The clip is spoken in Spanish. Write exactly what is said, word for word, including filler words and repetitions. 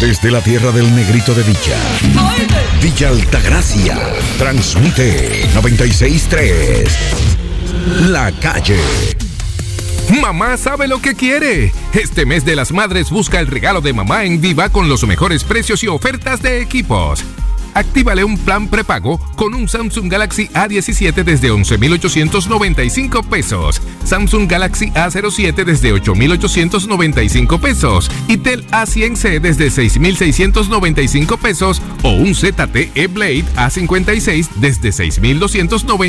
Desde la tierra del negrito de Villa, Villa Altagracia, transmite noventa y seis punto tres. La Calle. Mamá sabe lo que quiere. Este mes de las madres busca el regalo de mamá en Viva con los mejores precios y ofertas de equipos. Actívale un plan prepago con un Samsung Galaxy A diecisiete desde once mil ochocientos noventa y cinco pesos, Samsung Galaxy A cero siete desde ocho mil ochocientos noventa y cinco pesos y Tel A cien C desde seis mil seiscientos noventa y cinco pesos o un Z T E Blade A cincuenta y seis desde seis mil doscientos noventa